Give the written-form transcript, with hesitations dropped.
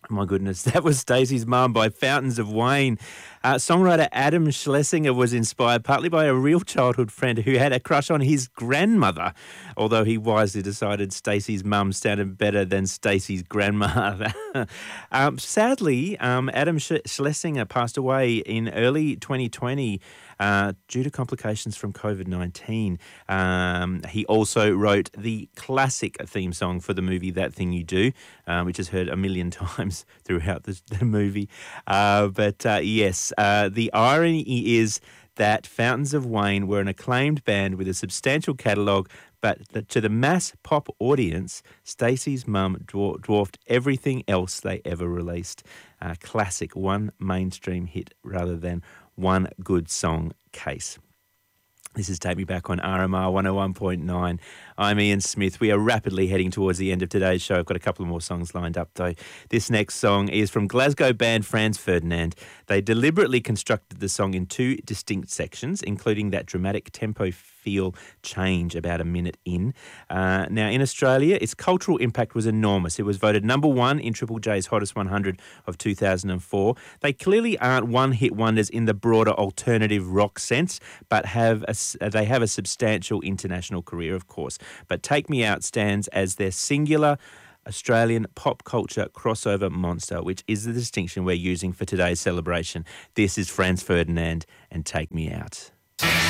My goodness, that was Stacey's Mum by Fountains of Wayne. Songwriter Adam Schlesinger was inspired partly by a real childhood friend who had a crush on his grandmother, although he wisely decided Stacey's mum sounded better than Stacey's grandmother. Sadly, Adam Schlesinger passed away in early 2020 due to complications from COVID-19. He also wrote the classic theme song for the movie That Thing You Do, which is heard a million times throughout the movie. Yes, the irony is that Fountains of Wayne were an acclaimed band with a substantial catalogue, but to the mass pop audience, Stacey's Mum dwarfed everything else they ever released. Classic, one mainstream hit rather than one good song case. This is Take Me Back on RMR 101.9. I'm Ian Smith. We are rapidly heading towards the end of today's show. I've got a couple of more songs lined up, though. This next song is from Glasgow band Franz Ferdinand. They deliberately constructed the song in two distinct sections, including that dramatic tempo feel change about a minute in. Now, in Australia, its cultural impact was enormous. It was voted number one in Triple J's Hottest 100 of 2004. They clearly aren't one-hit wonders in the broader alternative rock sense, but they have a substantial international career, of course. But Take Me Out stands as their singular Australian pop culture crossover monster, which is the distinction we're using for today's celebration. This is Franz Ferdinand and Take Me Out.